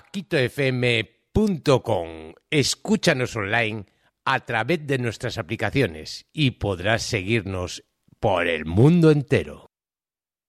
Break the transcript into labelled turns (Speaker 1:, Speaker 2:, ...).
Speaker 1: quitofm.com. Escúchanos online a través de nuestras aplicaciones y podrás seguirnos por el mundo entero.